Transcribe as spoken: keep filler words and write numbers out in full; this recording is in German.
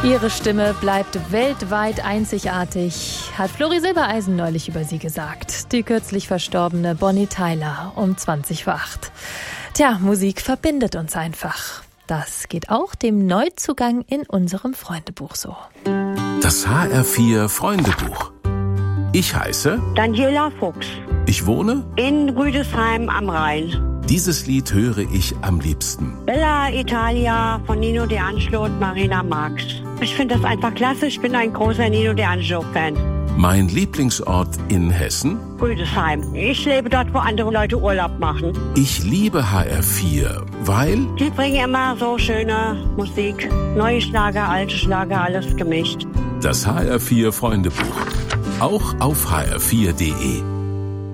Ihre Stimme bleibt weltweit einzigartig, hat Flori Silbereisen neulich über sie gesagt. Die kürzlich verstorbene Bonnie Tyler um zwanzig vor acht. Tja, Musik verbindet uns einfach. Das geht auch dem Neuzugang in unserem Freundebuch so. Das H R vier Freundebuch. Ich heiße Daniela Fuchs. Ich wohne in Rüdesheim am Rhein. Dieses Lied höre ich am liebsten. Bella Italia von Nino D'Angelo und Marina Marx. Ich finde das einfach klasse. Ich bin ein großer Nino D'Angelo-Fan. Mein Lieblingsort in Hessen? Rüdesheim. Ich lebe dort, wo andere Leute Urlaub machen. Ich liebe H R vier, weil die bringen immer so schöne Musik. Neue Schlager, alte Schlager, alles gemischt. Das H R vier Freundebuch. Auch auf h r vier punkt de.